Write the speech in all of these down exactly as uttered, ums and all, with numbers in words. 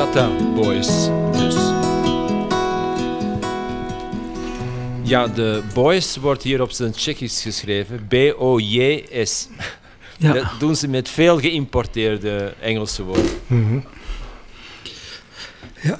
Data Boys. Dus. Ja, de Boys wordt hier op zijn Tsjechisch geschreven. B O J S. Ja. Dat doen ze met veel geïmporteerde Engelse woorden. Mm-hmm. Ja.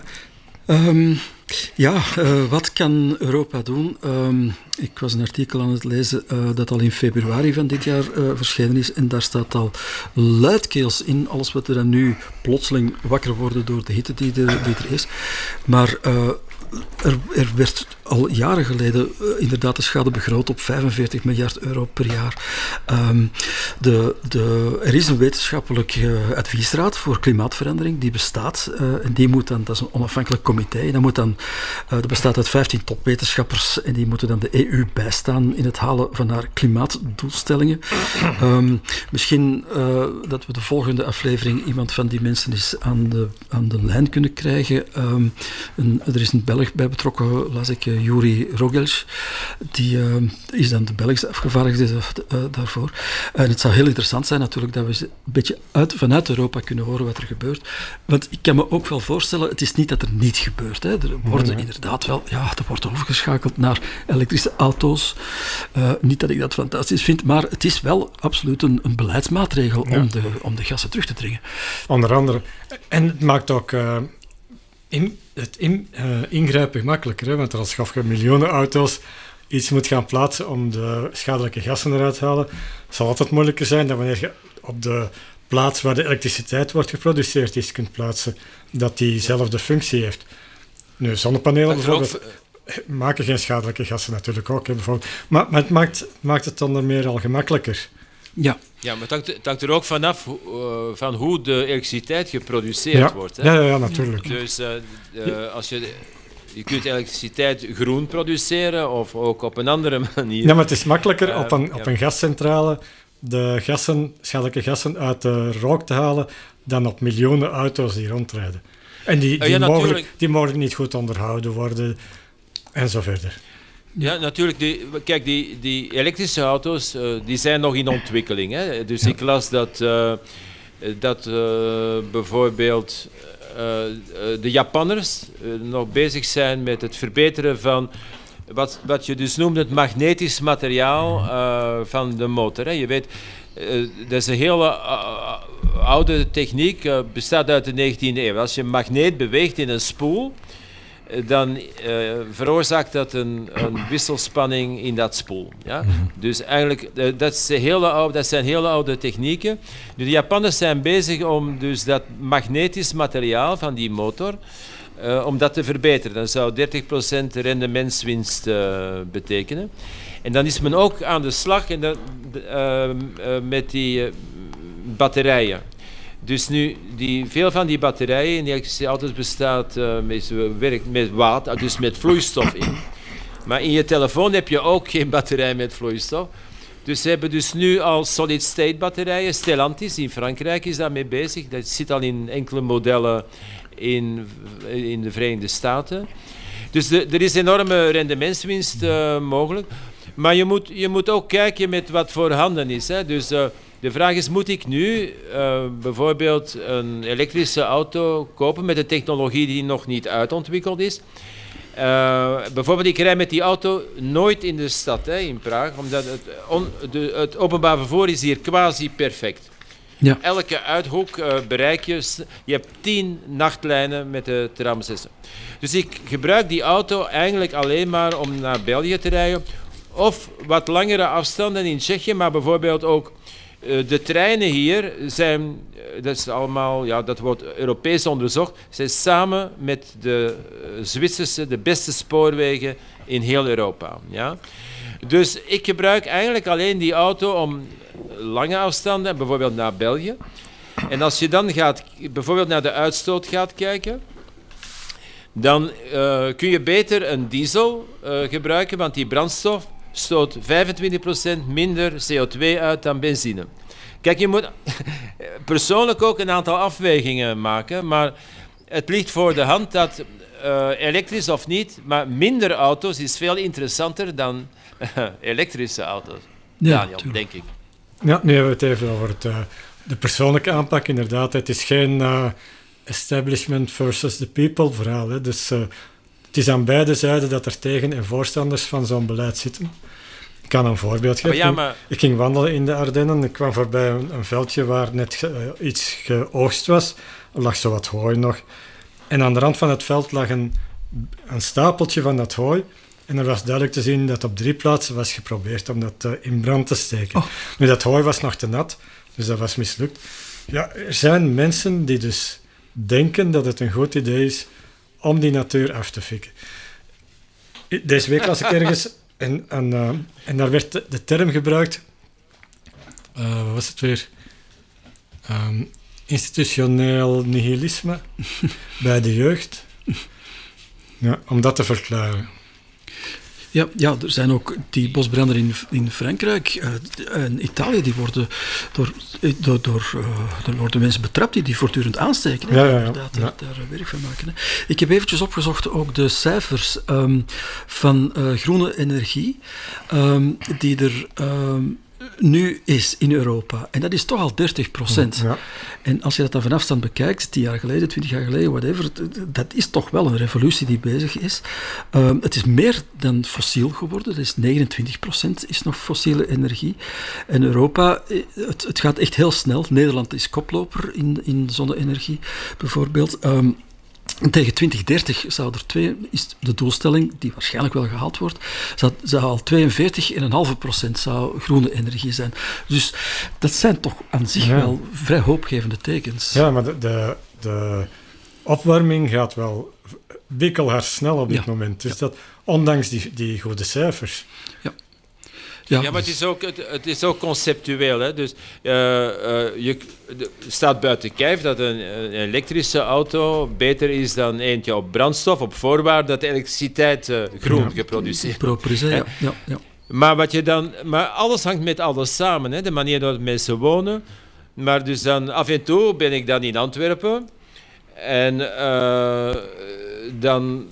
Um, ja, uh, wat kan Europa doen? Um, ik was een artikel aan het lezen uh, dat al in februari van dit jaar uh, verschenen is. En daar staat al luidkeels in, alles wat er dan nu plotseling wakker worden door de hitte die, de, die er is. Maar uh, er, er werd al jaren geleden uh, inderdaad de schade begroot op vijfenveertig miljard euro per jaar. Um, de, de, er is een wetenschappelijke adviesraad voor klimaatverandering, die bestaat. Uh, en die moet dan, dat is een onafhankelijk comité, dat, moet dan, uh, dat bestaat uit vijftien topwetenschappers en die moeten dan de E U bijstaan in het halen van haar klimaatdoelstellingen. Um, misschien uh, dat we de volgende aflevering iemand van die mensen eens aan de, aan de lijn kunnen krijgen. Um, een, er is een Belg bij betrokken, las ik, uh, Juri Rogels. Die uh, is dan de Belgische afgevaardigde uh, uh, daarvoor. En het zou heel interessant zijn natuurlijk dat we een beetje uit, vanuit Europa kunnen horen wat er gebeurt. Want ik kan me ook wel voorstellen, het is niet dat er niet gebeurt. Hè. Er worden mm-hmm. inderdaad wel, ja, er wordt overgeschakeld naar elektrische auto's. Uh, niet dat ik dat fantastisch vind, maar het is wel absoluut een, een beleidsmaatregel ja. om, de, om de gassen terug te dringen. Onder andere. En het maakt ook uh, in, het in, uh, ingrijpen gemakkelijker, hè, want als je miljoenen auto's iets moet gaan plaatsen om de schadelijke gassen eruit te halen, zal het altijd moeilijker zijn dan wanneer je op de plaats waar de elektriciteit wordt geproduceerd iets kunt plaatsen, dat diezelfde functie heeft. Nu, zonnepanelen bijvoorbeeld maken geen schadelijke gassen natuurlijk ook, hè, bijvoorbeeld. Maar, maar het maakt, maakt het dan meer al gemakkelijker. Ja. Ja, maar het hangt, het hangt er ook vanaf uh, van hoe de elektriciteit geproduceerd ja. wordt. Hè? Ja, ja, ja, natuurlijk. Dus uh, uh, als je... Je kunt elektriciteit groen produceren of ook op een andere manier. Ja, maar het is makkelijker uh, op, een, op ja. een gascentrale de gassen, schadelijke gassen uit de rook te halen dan op miljoenen auto's die rondrijden. En die, die, uh, ja, mogelijk, die mogelijk niet goed onderhouden worden en zo verder. Ja, natuurlijk. Die, kijk, die, die elektrische auto's uh, die zijn nog in ontwikkeling. Hè? Dus ja. ik las dat, uh, dat uh, bijvoorbeeld... Uh, de Japanners uh, nog bezig zijn met het verbeteren van wat, wat je dus noemt het magnetisch materiaal uh, van de motor. Hè. Je weet, uh, dat is een hele uh, oude techniek, uh, bestaat uit de negentiende eeuw. Als je een magneet beweegt in een spoel, uh, dan uh, veroorzaakt dat een, een wisselspanning in dat spoel. Ja? Mm-hmm. Dus eigenlijk, uh, dat, is hele oude, dat zijn hele oude technieken. Nu, de Japanners zijn bezig om dus dat magnetisch materiaal van die motor, uh, om dat te verbeteren. Dat zou dertig procent rendementswinst uh, betekenen. En dan is men ook aan de slag en dat, uh, uh, met die uh, batterijen. Dus nu, die, veel van die batterijen in die elektrische auto's bestaat uh, met, werkt met water, dus met vloeistof in. Maar in je telefoon heb je ook geen batterij met vloeistof. Dus ze hebben dus nu al solid-state batterijen. Stellantis in Frankrijk is daarmee bezig. Dat zit al in enkele modellen in, in de Verenigde Staten. Dus de, er is enorme rendementswinst uh, mogelijk. Maar je moet, je moet ook kijken met wat voorhanden is. Hè. Dus uh, de vraag is, moet ik nu uh, bijvoorbeeld een elektrische auto kopen met een technologie die nog niet uitontwikkeld is? Uh, bijvoorbeeld, ik rijd met die auto nooit in de stad, hè, in Praag, omdat het, on, de, het openbaar vervoer is hier quasi perfect. Ja. Elke uithoek uh, bereik je, je hebt tien nachtlijnen met de tram zes. Dus ik gebruik die auto eigenlijk alleen maar om naar België te rijden, of wat langere afstanden in Tsjechië, maar bijvoorbeeld ook uh, de treinen hier zijn, uh, dat is allemaal, ja, dat wordt Europees onderzocht, zijn samen met de uh, Zwitserse, de beste spoorwegen in heel Europa. Ja? Dus ik gebruik eigenlijk alleen die auto om lange afstanden, bijvoorbeeld naar België. En als je dan gaat, bijvoorbeeld naar de uitstoot gaat kijken, dan uh, kun je beter een diesel uh, gebruiken, want die brandstof stoot vijfentwintig procent minder C O twee uit dan benzine. Kijk, je moet persoonlijk ook een aantal afwegingen maken, maar het ligt voor de hand dat uh, elektrisch of niet, maar minder auto's is veel interessanter dan uh, elektrische auto's. Ja, Daniel, denk ik. Ja, nu hebben we het even over het, uh, de persoonlijke aanpak. Inderdaad, het is geen uh, establishment versus the people verhaal. Hè. Dus uh, het is aan beide zijden dat er tegen- en voorstanders van zo'n beleid zitten. Ik kan een voorbeeld geven. Ja, maar... Ik ging wandelen in de Ardennen. Ik kwam voorbij een, een veldje waar net ge, uh, iets geoogst was. Er lag zo wat hooi nog. En aan de rand van het veld lag een, een stapeltje van dat hooi. En er was duidelijk te zien dat op drie plaatsen was geprobeerd om dat uh, in brand te steken. Oh. Nu, dat hooi was nog te nat, dus dat was mislukt. Ja, er zijn mensen die dus denken dat het een goed idee is om die natuur af te fikken. Deze week las ik ergens, en, en, uh, en daar werd de, de term gebruikt, uh, wat was het weer? Um, institutioneel nihilisme bij de jeugd. Ja, om dat te verklaren. Ja, ja, er zijn ook die bosbranden in, in Frankrijk uh, en Italië, die worden door, door, door, uh, door de mensen betrapt die die voortdurend aansteken. Ja, ja, ja. Inderdaad, ja. Daar, daar werk van maken. Hè. Ik heb eventjes opgezocht ook de cijfers um, van uh, groene energie, um, die er... Um, nu is in Europa. En dat is toch al dertig procent. Ja. En als je dat dan van afstand bekijkt, tien jaar geleden, twintig jaar geleden, whatever, dat is toch wel een revolutie die bezig is. Um, het is meer dan fossiel geworden. Dat is negenentwintig procent is nog fossiele energie. En Europa, het, het gaat echt heel snel. Nederland is koploper in, in zonne-energie, bijvoorbeeld. Um, Tegen twintig dertig zou er twee, is de doelstelling, die waarschijnlijk wel gehaald wordt, zou, zou al tweeënveertig komma vijf procent zou groene energie zijn. Dus dat zijn toch aan zich ja. wel vrij hoopgevende tekens. Ja, maar de, de, de opwarming gaat wel wikkelhard snel op dit ja. moment. Dus ja. dat, ondanks die, die goede cijfers. Ja. Ja, ja, maar het is ook, het, het is ook conceptueel. Hè? Dus, uh, uh, je de, staat buiten kijf dat een, een elektrische auto beter is dan eentje op brandstof, op voorwaarde dat de elektriciteit uh, groen ja, geproduceerd wordt. Ja, ja, ja. Maar, wat je dan, maar alles hangt met alles samen. Hè? De manier waarop mensen wonen. Maar dus dan af en toe ben ik dan in Antwerpen. En uh, dan...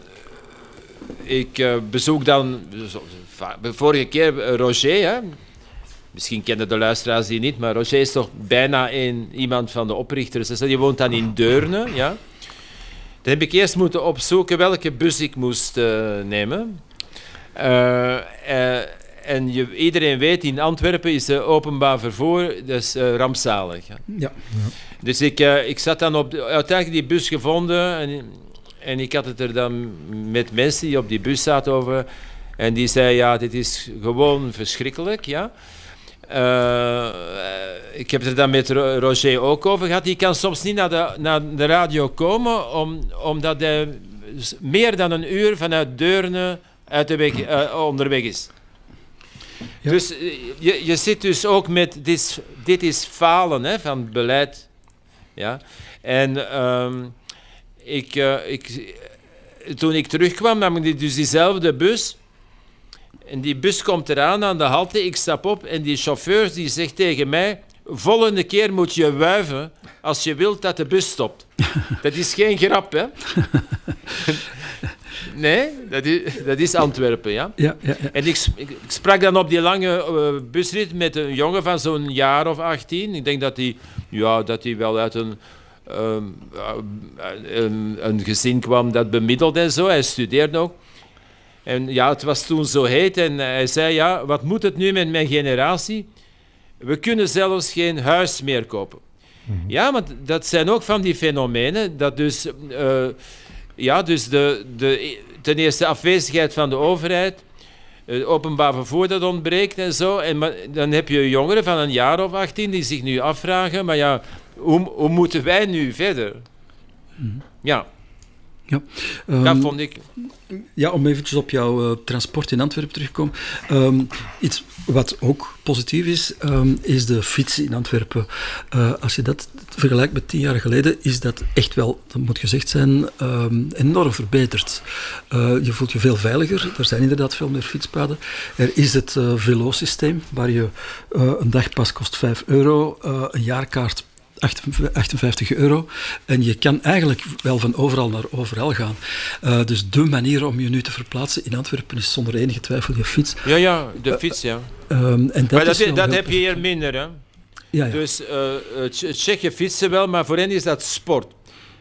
Ik uh, bezoek dan... Vorige keer Roger, hè? Misschien kennen de luisteraars die niet, maar Roger is toch bijna een, iemand van de oprichters. Dus die woont dan in Deurne. Ja? Dan heb ik eerst moeten opzoeken welke bus ik moest uh, nemen. Uh, uh, en je, iedereen weet, in Antwerpen is uh, openbaar vervoer dus, uh, rampzalig. Ja. Ja. Ja. Dus ik, uh, ik zat dan op de, uiteindelijk die bus gevonden en, en ik had het er dan met mensen die op die bus zaten over. En die zei, ja, dit is gewoon verschrikkelijk, ja. Uh, ik heb het er dan met Roger ook over gehad. Die kan soms niet naar de, naar de radio komen, om, omdat hij meer dan een uur vanuit Deurne uit de weg, uh, onderweg is. Ja. Dus je, je zit dus ook met, dit is, dit is falen hè, van het beleid. Ja. En um, ik, uh, ik, toen ik terugkwam, nam ik dus diezelfde bus. En die bus komt eraan aan de halte, ik stap op en die chauffeur die zegt tegen mij, volgende keer moet je wuiven als je wilt dat de bus stopt. Dat is geen grap, hè? Nee, dat is, dat is Antwerpen, ja. Ja, ja, ja. En ik, ik sprak dan op die lange uh, busrit met een jongen van zo'n jaar of achttien. Ik denk dat hij ja, dat hij wel uit een, um, uh, een, een gezin kwam dat bemiddelde en zo. Hij studeerde ook. En ja, het was toen zo heet en hij zei, ja, wat moet het nu met mijn generatie? We kunnen zelfs geen huis meer kopen. Mm-hmm. Ja, maar dat zijn ook van die fenomenen, dat dus, uh, ja, dus de, de, ten eerste afwezigheid van de overheid, uh, openbaar vervoer dat ontbreekt en zo, en maar, dan heb je jongeren van een jaar of achttien die zich nu afvragen, maar ja, hoe, hoe moeten wij nu verder? Mm-hmm. Ja. Ja, um, dat vond ik. Ja, om eventjes op jouw uh, transport in Antwerpen terug te komen. Um, iets wat ook positief is, um, is de fiets in Antwerpen. Uh, als je dat vergelijkt met tien jaar geleden, is dat echt wel, dat moet gezegd zijn, um, enorm verbeterd. Uh, je voelt je veel veiliger. Er zijn inderdaad veel meer fietspaden. Er is het uh, Velo-systeem, waar je uh, een dagpas kost vijf euro, uh, een jaarkaart achtenvijftig euro. En je kan eigenlijk wel van overal naar overal gaan. Uh, dus de manier om je nu te verplaatsen in Antwerpen is zonder enige twijfel je fiets. Ja, ja, de fiets, ja. Uh, um, en dat maar dat, is dat heb je hier minder, hè? Ja, ja. Dus uh, check je fietsen wel, maar voor hen is dat sport.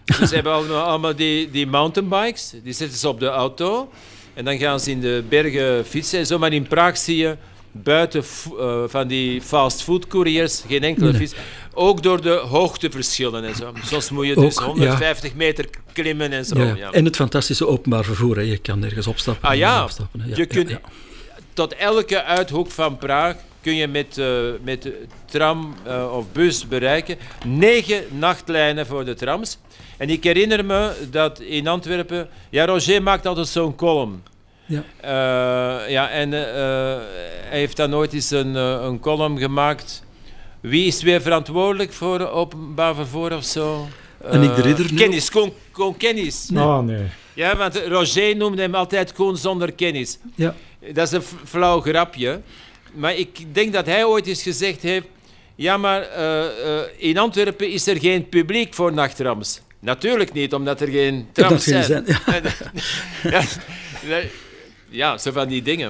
Dus ze hebben allemaal, allemaal die, die mountainbikes, die zetten ze op de auto en dan gaan ze in de bergen fietsen en zo. Maar in Praag zie je buiten uh, van die fastfood-couriers geen enkele Nee. fiets. Ook door de hoogteverschillen en zo. Soms moet je dus Ook, honderdvijftig ja. meter klimmen en zo. Ja. Ja. En het fantastische openbaar vervoer. Hè. Je kan nergens opstappen. Ah ja, opstappen, hè. Ja, je ja, kunt ja. tot elke uithoek van Praag kun je met, uh, met tram uh, of bus bereiken. Negen nachtlijnen voor de trams. En ik herinner me dat in Antwerpen... Ja, Roger maakt altijd zo'n column. Ja. Uh, ja, en uh, hij heeft dan ooit eens een, uh, een column gemaakt. Wie is weer verantwoordelijk voor openbaar vervoer of zo? En ik de ridder nu Kennis, Koen, Koen Kennis. Nee. Oh, nee. Ja, want Roger noemde hem altijd Koen zonder kennis. Ja. Dat is een flauw grapje. Maar ik denk dat hij ooit eens gezegd heeft... Ja, maar uh, uh, in Antwerpen is er geen publiek voor nachttrams. Natuurlijk niet, omdat er geen trams Dat zijn. geen zijn, ja. ja, ja, zo van die dingen.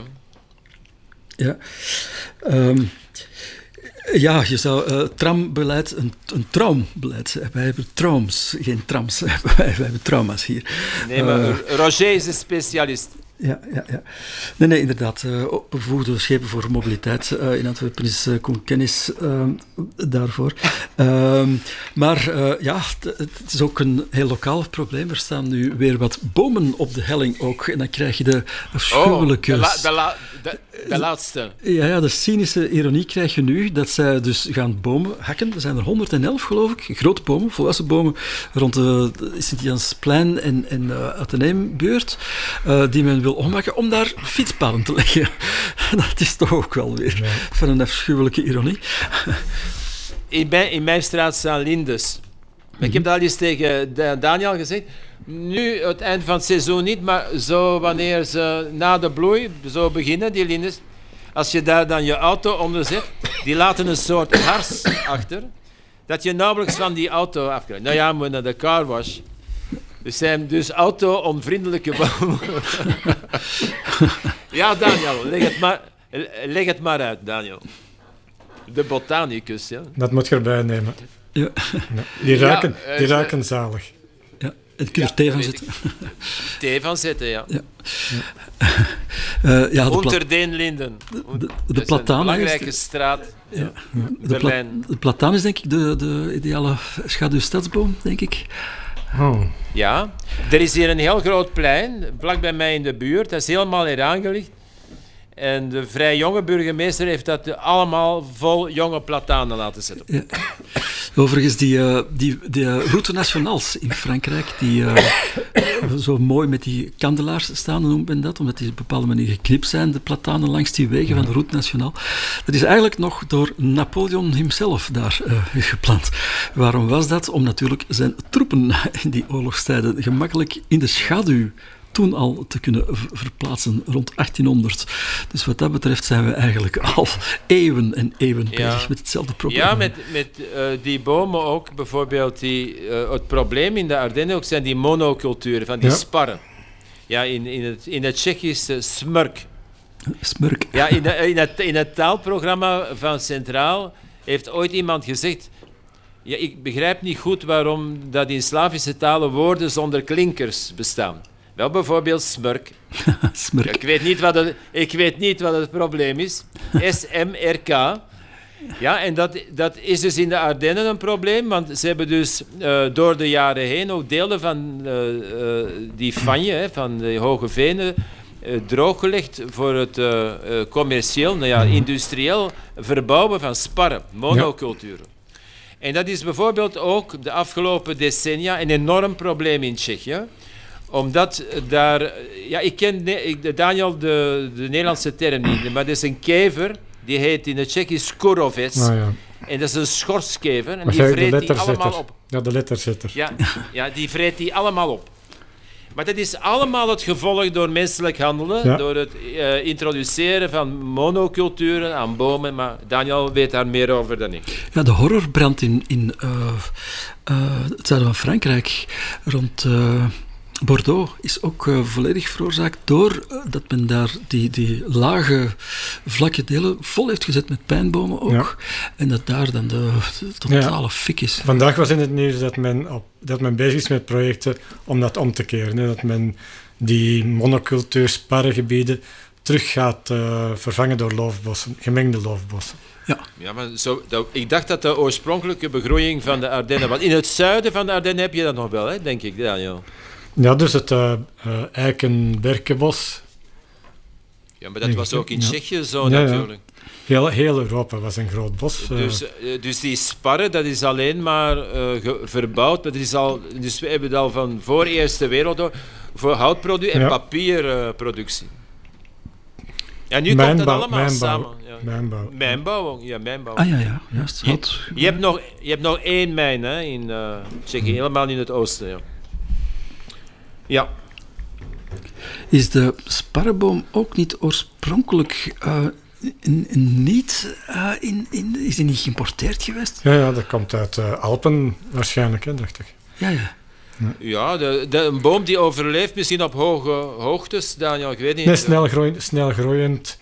Ja. Um, ja, je zou uh, trambeleid, een, een traumbeleid. Wij hebben trams, geen trams. wij, wij hebben trauma's hier. Nee, maar Uh, Roger is een specialist. Ja, ja, ja. Nee, nee, inderdaad. Uh, bevoegde schepen voor mobiliteit uh, in Antwerpen is uh, Koen Kennis uh, daarvoor. Uh, maar uh, ja, t- het is ook een heel lokaal probleem. Er staan nu weer wat bomen op de helling ook. En dan krijg je de afschuwelijke... Oh, de, la, de, la, de, de laatste. Ja, ja, de cynische ironie krijg je nu dat zij dus gaan bomen hakken. Er zijn er honderdelf, geloof ik, grote bomen, volwassen bomen, rond de, de Sint-Jansplein en, en uh, Atheneumbuurt, uh, die men wil ommaken om daar fietspaden te leggen. Dat is toch ook wel weer ja. van een afschuwelijke ironie. In mijn, in mijn straat staan lindes. Mm-hmm. Ik heb dat al eens tegen Daniel gezegd. Nu, het eind van het seizoen niet, maar zo wanneer ze na de bloei zo beginnen, die lindes, als je daar dan je auto onder zet, die laten een soort hars achter, dat je nauwelijks van die auto afkrijgt. Nou ja, moet naar de carwash. Er zijn dus auto-onvriendelijke bomen. Ja, Daniel, leg het, maar, leg het maar uit, Daniel. De botanicus, ja. Dat moet je erbij nemen. Ja. Ja. Die ruiken, ja, uh, die ruiken zalig. Ja, en kun je er thee van zetten. Thee van zetten, ja. ja. Uh, ja, de Unter den Linden. De, de, de plataan een belangrijke is... straat. Ja. De, pla de plataan is denk ik de, de ideale schaduwstadsboom, denk ik. Oh. Ja, er is hier een heel groot plein, vlak bij mij in de buurt. Dat is helemaal heraangelegd. En de vrij jonge burgemeester heeft dat allemaal vol jonge platanen laten zetten. Ja. Overigens, die, uh, die, die uh, route nationals in Frankrijk, die uh, zo mooi met die kandelaars staan, noemt men dat, omdat die op een bepaalde manier geknipt zijn, de platanen langs die wegen van de route nationaal. Dat is eigenlijk nog door Napoleon himself daar uh, gepland. Waarom was dat? Om natuurlijk zijn troepen in die oorlogstijden gemakkelijk in de schaduw toen al te kunnen verplaatsen, rond achttienhonderd. Dus wat dat betreft zijn we eigenlijk al eeuwen en eeuwen ja. bezig met hetzelfde probleem. Ja, met, met uh, die bomen ook, bijvoorbeeld die, uh, het probleem in de Ardennen ook zijn die monoculturen, van die ja. sparren. Ja, in, in, het, in het Tsjechisch uh, smrk. Smrk. Ja, in, de, in, het, in het taalprogramma van Centraal heeft ooit iemand gezegd, ja, ik begrijp niet goed waarom dat in Slavische talen woorden zonder klinkers bestaan. Wel, bijvoorbeeld smurk. Smurk. Ik weet niet wat het, ik weet niet wat het probleem is. S M R K. Ja, en dat, dat is dus in de Ardennen een probleem, want ze hebben dus uh, door de jaren heen ook delen van uh, uh, die fanje, hè, van de hoge venen, uh, drooggelegd voor het uh, uh, commercieel, nou ja, industrieel verbouwen van sparren, monoculturen. Ja. En dat is bijvoorbeeld ook de afgelopen decennia een enorm probleem in Tsjechië. Omdat daar... Ja, ik ken Daniel de, de Nederlandse term niet, maar dat is een kever, die heet in het Tsjechisch skurovec. Oh, ja. En dat is een schorskever, en maar die vreet die allemaal zetter. op. Ja, de letterzetter. Ja, ja, die vreet die allemaal op. Maar dat is allemaal het gevolg door menselijk handelen, ja. door het uh, introduceren van monoculturen aan bomen. Maar Daniel weet daar meer over dan ik. Ja, de horrorbrand in, in uh, uh, het zuiden van Frankrijk rond... Uh, Bordeaux is ook uh, volledig veroorzaakt door uh, dat men daar die, die lage, vlakke delen vol heeft gezet met pijnbomen ook. Ja. En dat daar dan de, de totale ja. fik is. Vandaag was in het nieuws dat men, op, dat men bezig is met projecten om dat om te keren. Hè. Dat men die monocultuur sparrengebieden terug gaat uh, vervangen door loofbossen, gemengde loofbossen. Ja, ja maar zo, dat, ik dacht dat de oorspronkelijke begroeiing van de Ardennen... Want in het zuiden van de Ardennen heb je dat nog wel, hè, denk ik, Daniel. Ja, dus het uh, uh, eiken-berkenbos. Ja, maar dat was ook in ja. Tsjechië zo ja, natuurlijk. Ja. Heel, heel Europa was een groot bos. Uh. Dus, uh, dus die sparren, dat is alleen maar uh, ge- verbouwd. Dat is al, dus we hebben het al van voor de Eerste Wereldoorlog voor houtproductie en ja. papierproductie. Uh, en nu mijnbouw, komt dat allemaal mijnbouw, samen. Ja. Mijnbouw. Mijnbouw, ja, mijnbouw. Ah ja, ja, juist. Je, je, hebt nog, je hebt nog één mijn hè, in uh, Tsjechië, hmm. helemaal in het oosten. Ja. Ja. Is de sparrenboom ook niet oorspronkelijk uh, in, in niet, uh, in, in, is die niet geïmporteerd geweest? Ja, ja, dat komt uit uh, Alpen waarschijnlijk, hè, dacht ik. Ja, ja. Ja, ja de, de, een boom die overleeft misschien op hoge hoogtes, Daniel, ik weet niet. Nee, snel groeiend, snel groeiend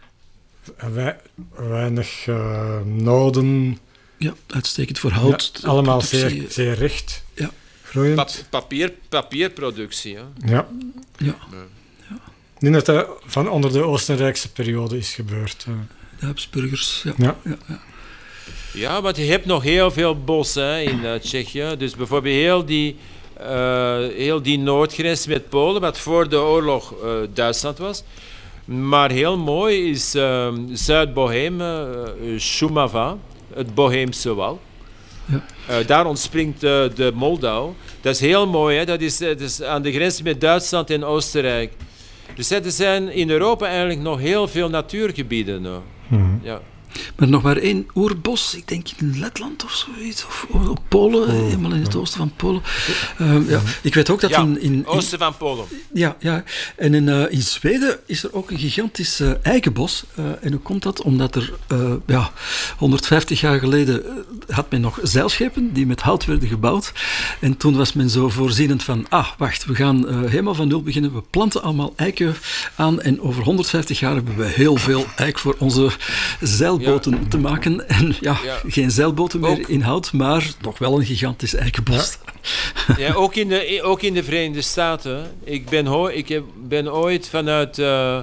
wij, weinig uh, noden. Ja, uitstekend voor hout. Ja, allemaal zeer, zeer recht. Ja. Pa- papier, papierproductie. Hè? Ja. Ja. ja. Ik denk dat dat van onder de Oostenrijkse periode is gebeurd. De Habsburgers, ja. Ja. Ja, ja. ja, want je hebt nog heel veel bos hè, in uh, Tsjechië. Dus bijvoorbeeld heel die, uh, heel die noordgrens met Polen, wat voor de oorlog uh, Duitsland was. Maar heel mooi is uh, Zuid-Bohemen, uh, Šumava, het Boheemse woud. Ja. Uh, daar ontspringt uh, de Moldau. Dat is heel mooi, hè? Dat, is, dat is aan de grens met Duitsland en Oostenrijk. Dus er zijn in Europa eigenlijk nog heel veel natuurgebieden. Nou. Mm-hmm. Ja. Maar nog maar één oerbos, ik denk in Letland of zoiets, of op Polen, oh, helemaal in het ja. oosten van Polen. Uh, ja. Ik weet ook dat ja, in, in, in... oosten van Polen. Ja, ja. En in, uh, in Zweden is er ook een gigantisch uh, eikenbos. Uh, en hoe komt dat? Omdat er uh, ja, honderdvijftig jaar geleden uh, had men nog zeilschepen die met hout werden gebouwd. En toen was men zo voorzienend van, ah, wacht, we gaan uh, helemaal van nul beginnen. We planten allemaal eiken aan en over honderdvijftig jaar hebben we heel veel eik voor onze zeilboten ja. te maken. En ja, ja. geen zeilboten meer ook. in hout, maar nog wel een gigantisch eikenbos. Ja, ja ook, in de, ook in de Verenigde Staten. Ik ben, ho- ik heb, ben ooit vanuit uh,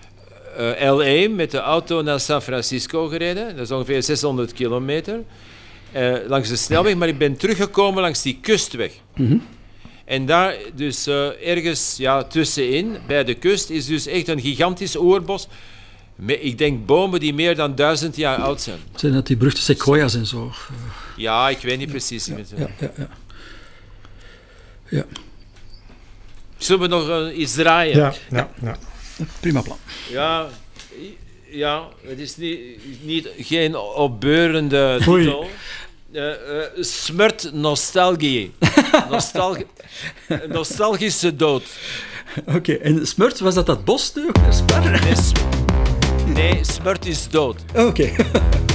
uh, L A met de auto naar San Francisco gereden. Dat is ongeveer zeshonderd kilometer. Uh, langs de snelweg, maar ik ben teruggekomen langs die kustweg. Mm-hmm. En daar, dus uh, ergens ja, tussenin, bij de kust, is dus echt een gigantisch oerbos. Ik denk bomen die meer dan duizend jaar oud zijn. Zijn dat die beruchte sequoia's en zo? Ja, ik weet niet precies. Ja, ja, ja, ja. ja. Zullen we nog uh, iets draaien? Ja, ja, ja. Prima plan. Ja, ja, het is niet, niet geen opbeurende titel. Uh, uh, smurt nostalgie. Nostalgi- nostalgische dood. Oké, okay, en smurt, was dat dat bos nu? Spar? Nee, nee, smurt is dood. Oké. Okay.